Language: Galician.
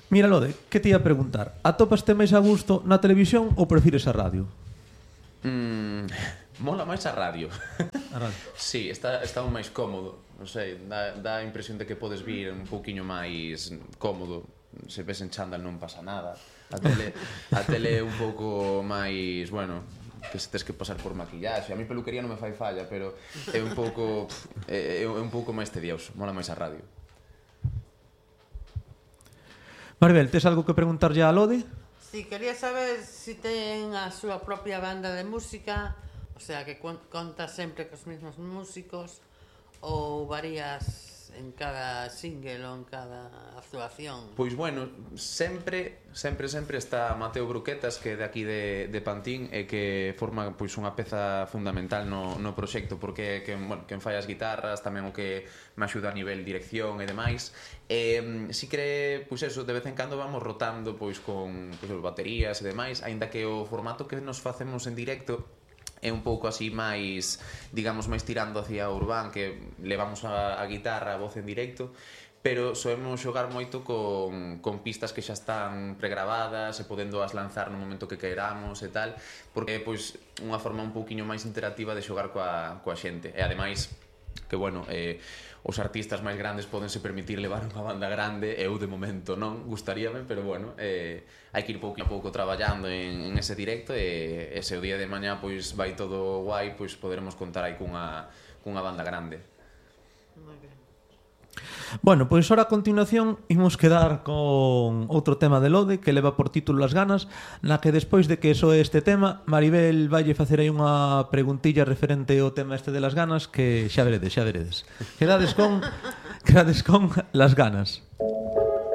Mira, Lode, que te ia preguntar? Atopaste máis a gusto na televisión ou prefires a radio? Mola máis a radio. A radio. Sí, está máis cómodo. Non sei, dá a impresión de que podes vir un pouquiño máis cómodo. Se ves en chándal non pasa nada. A tele é un pouco máis, bueno, que se tes que pasar por maquillaxe. A mí peluquería non me fai falla, pero é un pouco máis tedioso. Mola máis a radio. Maribel, tes algo que preguntarlle a Lode? Sí, quería saber si ten a súa propia banda de música, o sea, que conta sempre cos mesmos músicos, ou varías en cada single ou en cada actuación. Pois bueno, sempre está Mateo Bruquetas, que é de aquí de Pantín, e que forma pois unha peza fundamental no proxecto, porque quen fai as guitarras, tamén o que me axuda a nivel dirección e demais. Si que, pois eso, de vez en cando vamos rotando pois con baterías e demais, aínda que o formato que nos facemos en directo é un pouco así máis, digamos, máis tirando hacia o urbán, que levamos a guitarra, a voz en directo, pero soemos xogar moito con pistas que xa están pregravadas e podendo as lanzar no momento que queiramos e tal, porque é pois unha forma un pouquiño máis interactiva de xogar coa xente. E ademais, que bueno, os artistas máis grandes pódense permitir levar unha banda grande, eu de momento non, gustaríame, pero bueno, hai que ir pouco a pouco traballando en ese directo, e se o día de mañá pois vai todo guai, pois poderemos contar aí cunha banda grande. Moi ben. Bueno, pois ora a continuación imos quedar con outro tema de Lode que leva por título Las ganas, na que despois de que soe este tema, Maribel vaille facer aí unha preguntilla referente ao tema este de Las ganas, que xa veredes. Quedades con Las ganas.